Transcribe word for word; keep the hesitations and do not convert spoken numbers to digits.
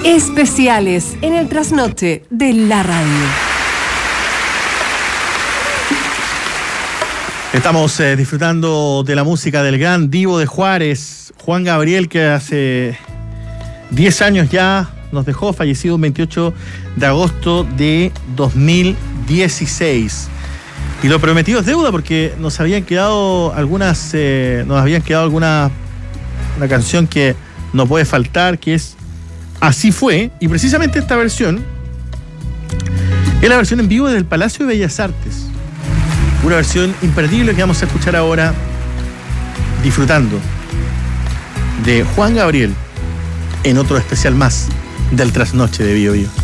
Especiales en el trasnoche de la radio. Estamos eh, disfrutando de la música del gran divo de Juárez, Juan Gabriel, que hace diez años ya nos dejó, fallecido el veintiocho de agosto de dos mil dieciséis. Y lo prometido es deuda, porque nos habían quedado algunas, eh, nos habían quedado alguna una canción que no puede faltar, que es Así Fue, y precisamente esta versión es la versión en vivo del Palacio de Bellas Artes. Una versión imperdible que vamos a escuchar ahora, disfrutando de Juan Gabriel en otro especial más del Trasnoche de Bio Bio.